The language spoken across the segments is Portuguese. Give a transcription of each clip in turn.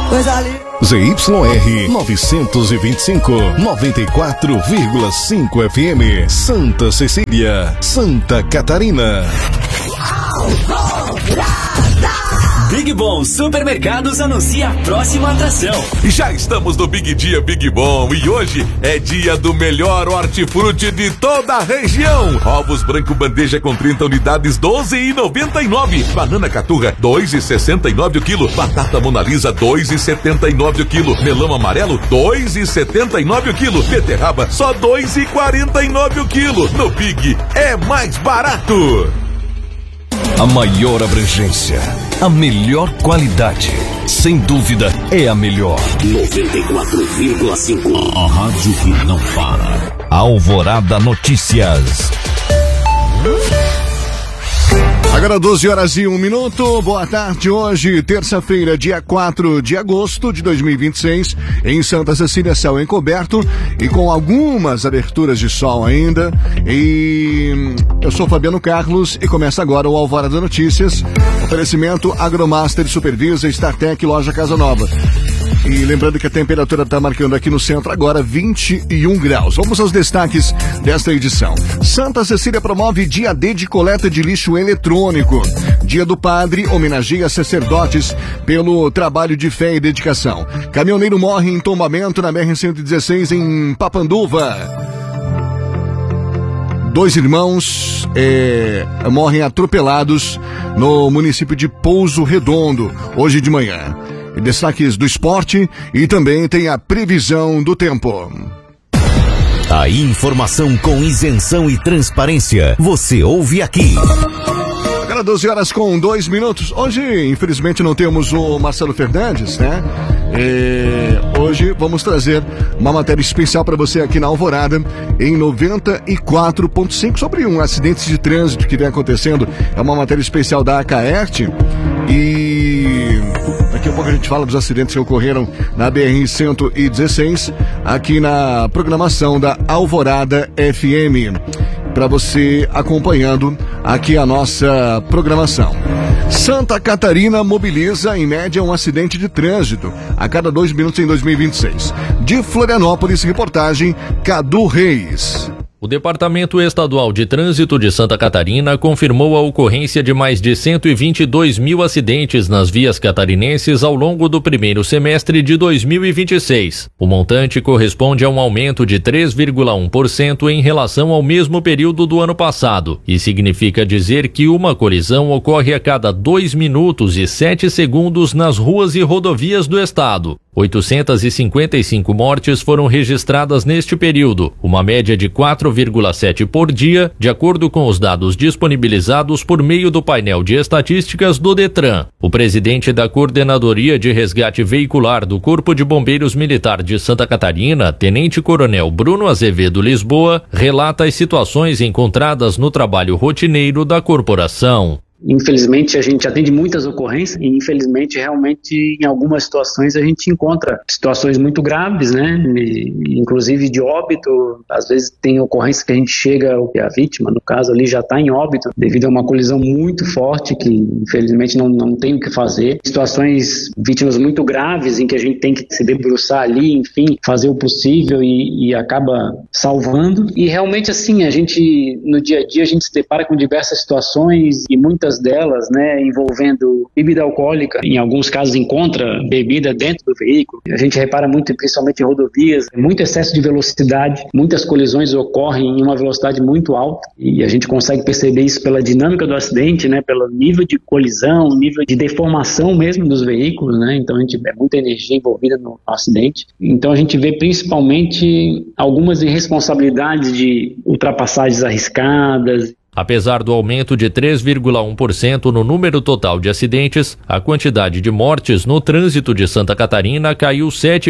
ZYR 925, 94,5 FM, Santa Cecília, Santa Catarina. Big Bom Supermercados anuncia a próxima atração. Já estamos no Big Dia Big Bom e hoje é dia do melhor hortifruti de toda a região. Ovos branco bandeja com 30 unidades, R$12,99. Banana caturra, R$2,69 o quilo. Batata Mona Lisa, R$2,79 o quilo. Melão amarelo, R$2,79 o quilo. Beterraba, só R$2,49 o quilo. No Big é mais barato. A maior abrangência, a melhor qualidade, sem dúvida é a melhor. 94,5. A rádio que não para. Alvorada Notícias. Agora 12h01. Boa tarde. Hoje, terça-feira, dia 4 de agosto de 2026, em Santa Cecília, céu encoberto e com algumas aberturas de sol ainda. E eu sou Fabiano Carlos e começa agora o Alvorada Notícias. Oferecimento Agromaster, Supervisa, StarTech, Loja Casa Nova. E lembrando que a temperatura está marcando aqui no centro agora 21 graus. Vamos aos destaques desta edição. Santa Cecília promove dia D de coleta de lixo eletrônico. Dia do Padre homenageia sacerdotes pelo trabalho de fé e dedicação. Caminhoneiro morre em tombamento na BR-116 em Papanduva. 2 irmãos morrem atropelados no município de Pouso Redondo, hoje de manhã. Destaques do esporte e também tem a previsão do tempo. A informação com isenção e transparência, você ouve aqui. Agora 12h02. Hoje, infelizmente, não temos o Marcelo Fernandes, né? Hoje vamos trazer uma matéria especial para você aqui na Alvorada em 94.5 sobre um acidente de trânsito que vem acontecendo. É uma matéria especial da Acaerte e daqui a pouco a gente fala dos acidentes que ocorreram na BR-116 aqui na programação da Alvorada FM, para você acompanhando aqui a nossa programação. Santa Catarina mobiliza em média um acidente de trânsito a cada 2 minutos em 2026. De Florianópolis, reportagem Cadu Reis. O Departamento Estadual de Trânsito de Santa Catarina confirmou a ocorrência de mais de 122 mil acidentes nas vias catarinenses ao longo do primeiro semestre de 2026. O montante corresponde a um aumento de 3,1% em relação ao mesmo período do ano passado e significa dizer que uma colisão ocorre a cada 2 minutos e 7 segundos nas ruas e rodovias do estado. 855 mortes foram registradas neste período, uma média de 4,7 por dia, de acordo com os dados disponibilizados por meio do painel de estatísticas do Detran. O presidente da Coordenadoria de Resgate Veicular do Corpo de Bombeiros Militar de Santa Catarina, Tenente Coronel Bruno Azevedo Lisboa, relata as situações encontradas no trabalho rotineiro da corporação. Infelizmente, a gente atende muitas ocorrências e, infelizmente, realmente, em algumas situações, a gente encontra situações muito graves, né? Inclusive de óbito. Às vezes tem ocorrências que a gente chega, a vítima, no caso ali, já está em óbito, devido a uma colisão muito forte que, infelizmente, não tem o que fazer. Situações, vítimas muito graves, em que a gente tem que se debruçar ali, enfim, fazer o possível e acaba salvando. E realmente, assim, a gente, no dia a dia, a gente se depara com diversas situações e muitas delas, né, envolvendo bebida alcoólica. Em alguns casos encontra bebida dentro do veículo. A gente repara muito, principalmente em rodovias, muito excesso de velocidade, muitas colisões ocorrem em uma velocidade muito alta e a gente consegue perceber isso pela dinâmica do acidente, né, pelo nível de colisão, nível de deformação mesmo dos veículos, né, então a gente vê muita energia envolvida no acidente. Então a gente vê principalmente algumas irresponsabilidades de ultrapassagens arriscadas. Apesar do aumento de 3,1% no número total de acidentes, a quantidade de mortes no trânsito de Santa Catarina caiu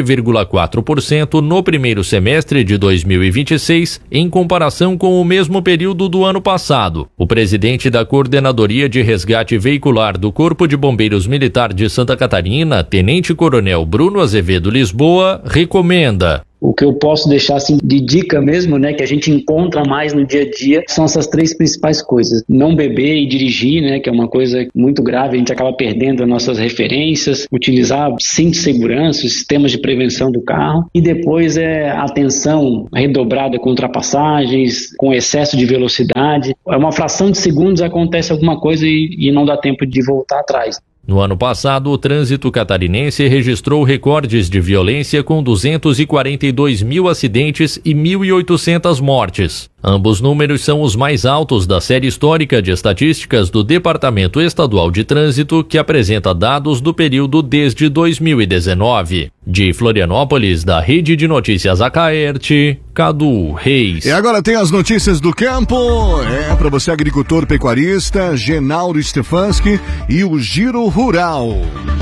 7,4% no primeiro semestre de 2026, em comparação com o mesmo período do ano passado. O presidente da Coordenadoria de Resgate Veicular do Corpo de Bombeiros Militar de Santa Catarina, Tenente Coronel Bruno Azevedo Lisboa, recomenda: O que eu posso deixar assim de dica mesmo, né, que a gente encontra mais no dia a dia, são essas 3 principais coisas. Não beber e dirigir, né, que é uma coisa muito grave, a gente acaba perdendo as nossas referências, utilizar cinto de segurança, sistemas de prevenção do carro, e depois atenção redobrada com ultrapassagens, com excesso de velocidade. É uma fração de segundos, acontece alguma coisa e não dá tempo de voltar atrás. No ano passado, o trânsito catarinense registrou recordes de violência com 242 mil acidentes e 1.800 mortes. Ambos números são os mais altos da série histórica de estatísticas do Departamento Estadual de Trânsito, que apresenta dados do período desde 2019. De Florianópolis, da Rede de Notícias Acaerte, Cadu Reis. E agora tem as notícias do campo. Para você, agricultor pecuarista, Genauro Stefanski e o Giro Rural.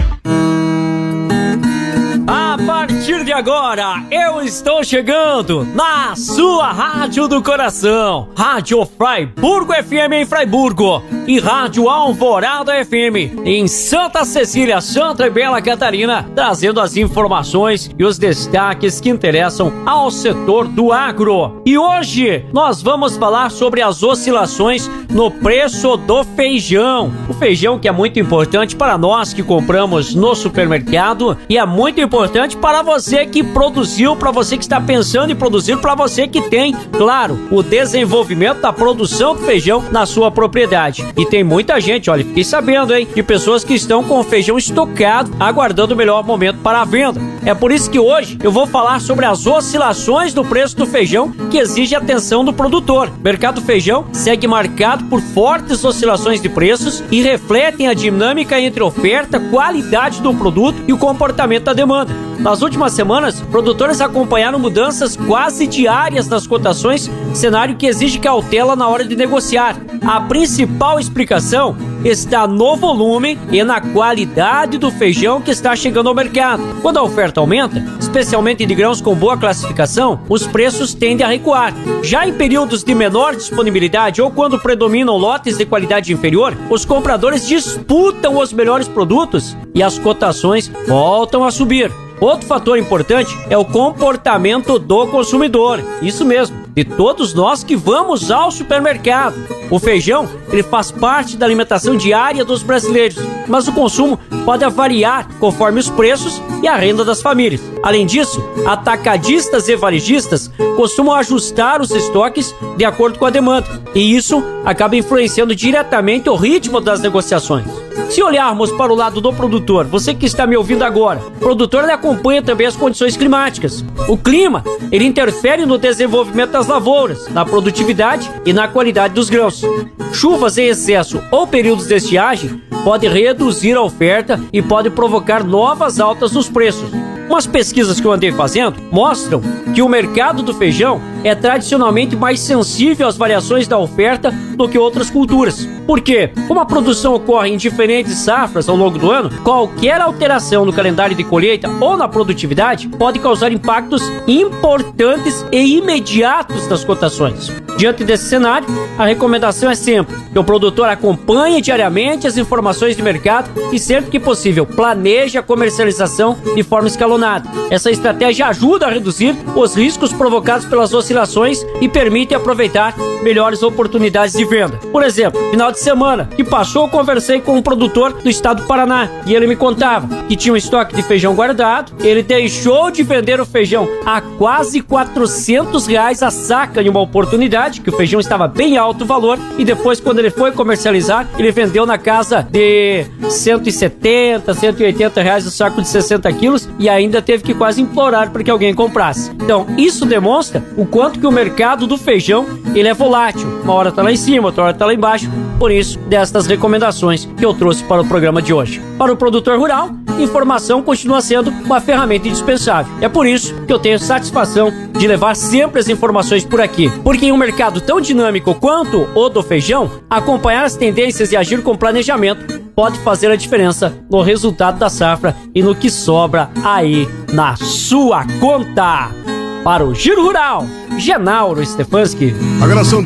A partir de agora, eu estou chegando na sua Rádio do Coração, Rádio Fraiburgo FM em Fraiburgo e Rádio Alvorada FM em Santa Cecília, Santa e Bela Catarina, trazendo as informações e os destaques que interessam ao setor do agro. E hoje nós vamos falar sobre as oscilações no preço do feijão. O feijão que é muito importante para nós que compramos no supermercado e é muito importante para você que produziu, para você que está pensando em produzir, para você que tem, claro, o desenvolvimento da produção do feijão na sua propriedade. E tem muita gente, olha, fiquei sabendo, hein, de pessoas que estão com o feijão estocado, aguardando o melhor momento para a venda. É por isso que hoje eu vou falar sobre as oscilações do preço do feijão que exige a atenção do produtor. O mercado do feijão segue marcado por fortes oscilações de preços e refletem a dinâmica entre oferta, qualidade do produto e o comportamento da demanda. Nas últimas semanas, produtores acompanharam mudanças quase diárias nas cotações, cenário que exige cautela na hora de negociar. A principal explicação está no volume e na qualidade do feijão que está chegando ao mercado. Quando a oferta aumenta, especialmente de grãos com boa classificação, os preços tendem a recuar. Já em períodos de menor disponibilidade ou quando predominam lotes de qualidade inferior, os compradores disputam os melhores produtos e as cotações voltam a subir. Outro fator importante é o comportamento do consumidor. Isso mesmo, de todos nós que vamos ao supermercado. O feijão, ele faz parte da alimentação diária dos brasileiros, mas o consumo pode variar conforme os preços e a renda das famílias. Além disso, atacadistas e varejistas costumam ajustar os estoques de acordo com a demanda, e isso acaba influenciando diretamente o ritmo das negociações. Se olharmos para o lado do produtor, você que está me ouvindo agora, o produtor ele acompanha também as condições climáticas. O clima, ele interfere no desenvolvimento das lavouras, na produtividade e na qualidade dos grãos. Chuvas em excesso ou períodos de estiagem podem reduzir a oferta e podem provocar novas altas nos preços. Umas pesquisas que eu andei fazendo mostram que o mercado do feijão é tradicionalmente mais sensível às variações da oferta do que outras culturas. Por quê? Como a produção ocorre em diferentes safras ao longo do ano, qualquer alteração no calendário de colheita ou na produtividade pode causar impactos importantes e imediatos nas cotações. Diante desse cenário, a recomendação é sempre que o produtor acompanhe diariamente as informações de mercado e, sempre que possível, planeje a comercialização de forma escalonada. Essa estratégia ajuda a reduzir os riscos provocados pelas oscilações e permite aproveitar melhores oportunidades de venda. Por exemplo, final de semana que passou, eu conversei com um produtor do estado do Paraná e ele me contava que tinha um estoque de feijão guardado. Ele deixou de vender o feijão a quase R$400 a saca em uma oportunidade, que o feijão estava bem alto o valor, e depois, quando ele foi comercializar, ele vendeu na casa de R$170, R$180 o saco de 60 quilos e ainda teve que quase implorar para que alguém comprasse. Então, isso demonstra o quanto que o mercado do feijão ele é volátil. Uma hora tá lá em cima, outra hora tá lá embaixo. Por isso, destas recomendações que eu trouxe para o programa de hoje. Para o produtor rural, informação continua sendo uma ferramenta indispensável. É por isso que eu tenho satisfação de levar sempre as informações por aqui. Porque em um mercado tão dinâmico quanto o do feijão, acompanhar as tendências e agir com planejamento pode fazer a diferença no resultado da safra e no que sobra aí na sua conta. Para o Giro Rural, Genauro Stefanski. Agora são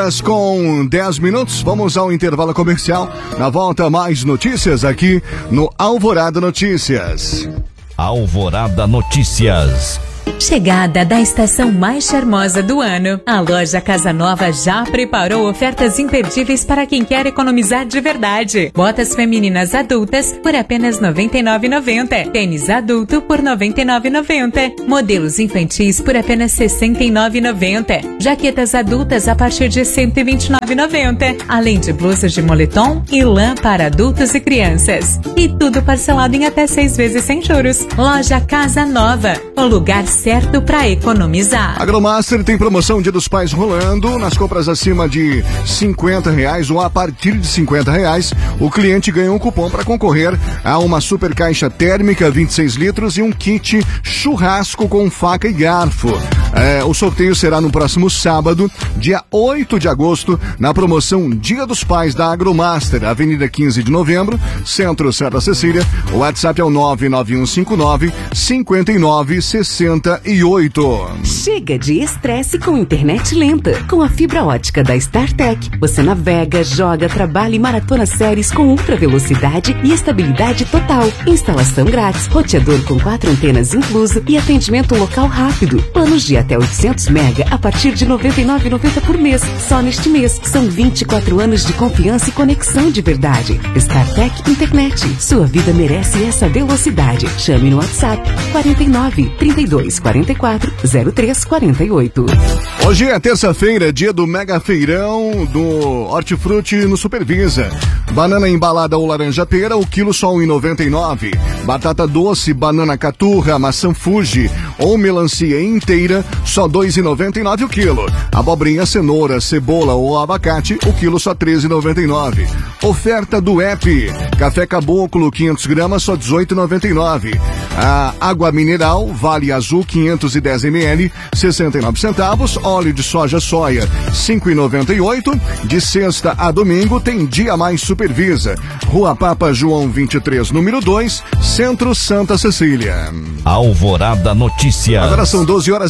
12h10. Vamos ao intervalo comercial. Na volta, mais notícias aqui no Alvorada Notícias. Alvorada Notícias. Chegada da estação mais charmosa do ano, a loja Casa Nova já preparou ofertas imperdíveis para quem quer economizar de verdade. Botas femininas adultas por apenas R$ 99,90. Tênis adulto por R$ 99,90. Modelos infantis por apenas R$ 69,90. Jaquetas adultas a partir de R$ 129,90. Além de blusas de moletom e lã para adultos e crianças. E tudo parcelado em até 6 vezes sem juros. Loja Casa Nova, o lugar certo para economizar. Agromaster tem promoção Dia dos Pais rolando. Nas compras acima de R$50 ou a partir de R$50, o cliente ganha um cupom para concorrer a uma super caixa térmica 26 litros e um kit churrasco com faca e garfo. O sorteio será no próximo sábado, dia 8 de agosto, na promoção Dia dos Pais da Agromaster, Avenida 15 de Novembro, Centro Santa Cecília. O WhatsApp é o 99159-5968. Chega de estresse com internet lenta. Com a fibra ótica da StarTech, você navega, joga, trabalha e maratona séries com ultra velocidade e estabilidade total. Instalação grátis, roteador com 4 antenas incluso e atendimento local rápido. Planos de até 800 mega a partir de R$ 99,90 por mês. Só neste mês. São 24 anos de confiança e conexão de verdade. StarTech Internet. Sua vida merece essa velocidade. Chame no WhatsApp 49 32 44 03 48. Hoje é terça-feira, dia do mega feirão do Hortifruti no Supervisa. Banana embalada ou laranja pera, o quilo só R$ 1,99. Batata doce, banana caturra, maçã Fuji ou melancia inteira, só R$ 2,99 o quilo. Abobrinha, cenoura, cebola ou abacate, o quilo só R$ 13,99. Oferta do app. Café Caboclo, 500 gramas, só R$ 18,99. A água mineral, Vale Azul, 510 ml, 69 centavos. Óleo de soja soia, R$ 5,98. De sexta a domingo tem Dia Mais Supervisa. Rua Papa João 23, número 2, Centro Santa Cecília. Alvorada Notícias. Agora são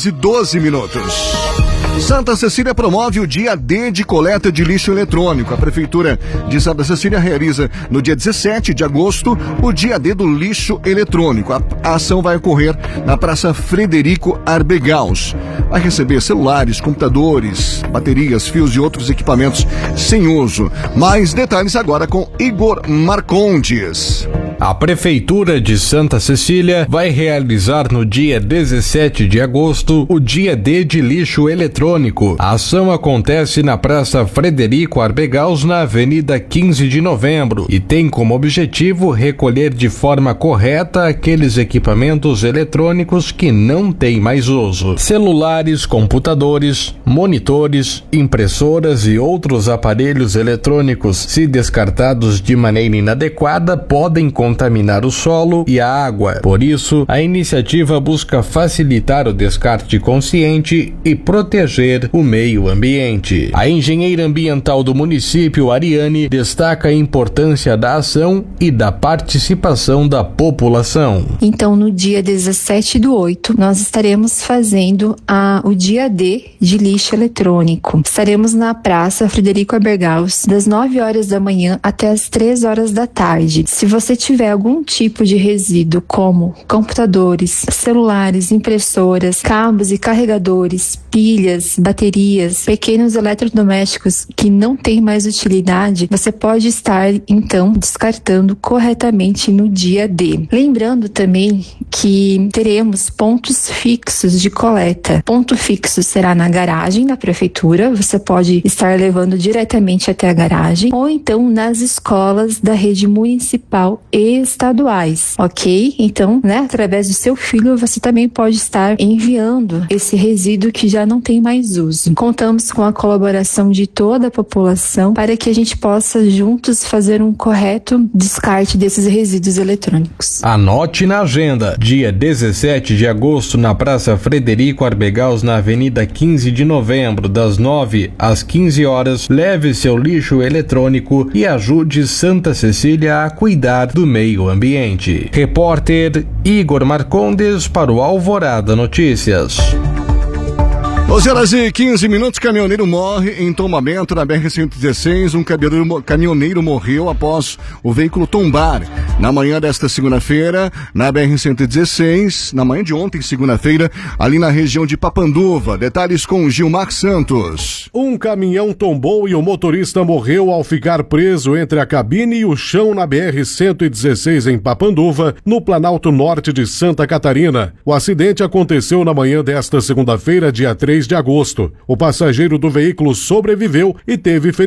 12h12. Santa Cecília promove o Dia D de coleta de lixo eletrônico. A Prefeitura de Santa Cecília realiza no dia 17 de agosto o Dia D do lixo eletrônico. A ação vai ocorrer na Praça Frederico Arbegaus. Vai receber celulares, computadores, baterias, fios e outros equipamentos sem uso. Mais detalhes agora com Igor Marcondes. A Prefeitura de Santa Cecília vai realizar no dia 17 de agosto o Dia D de lixo eletrônico. A ação acontece na Praça Frederico Arbegaus, na Avenida 15 de Novembro, e tem como objetivo recolher de forma correta aqueles equipamentos eletrônicos que não têm mais uso. Celulares, computadores, monitores, impressoras e outros aparelhos eletrônicos, se descartados de maneira inadequada, podem contaminar o solo e a água. Por isso, a iniciativa busca facilitar o descarte consciente e proteger o meio ambiente. A engenheira ambiental do município, Ariane, destaca a importância da ação e da participação da população. Então, no dia 17/8, nós estaremos fazendo o Dia D de lixo eletrônico. Estaremos na Praça Frederico Arbegaus, das 9 horas da manhã até as 3 horas da tarde. Se você tiver algum tipo de resíduo, como computadores, celulares, impressoras, cabos e carregadores, pilhas, baterias, pequenos eletrodomésticos que não têm mais utilidade, você pode estar, então, descartando corretamente no dia D. Lembrando também que teremos pontos fixos de coleta. Ponto fixo será na garagem da prefeitura, você pode estar levando diretamente até a garagem, ou então nas escolas da rede municipal e estaduais, ok? Então, através do seu filho, você também pode estar enviando esse resíduo que já não tem mais uso. Contamos com a colaboração de toda a população para que a gente possa juntos fazer um correto descarte desses resíduos eletrônicos. Anote na agenda, dia 17 de agosto na Praça Frederico Arbegaus, na Avenida 15 de Novembro, das 9 às 15 horas, leve seu lixo eletrônico e ajude Santa Cecília a cuidar do meio ambiente. Repórter Igor Marcondes para o Alvorada Notícias. 12h15, caminhoneiro morre em tombamento na BR-116. Um caminhoneiro morreu após o veículo tombar na manhã desta segunda-feira, na BR-116, na manhã de ontem, segunda-feira, ali na região de Papanduva. Detalhes com Gilmar Santos. Um caminhão tombou e o motorista morreu ao ficar preso entre a cabine e o chão na BR-116 em Papanduva, no Planalto Norte de Santa Catarina. O acidente aconteceu na manhã desta segunda-feira, dia 3 de agosto. O passageiro do veículo sobreviveu e teve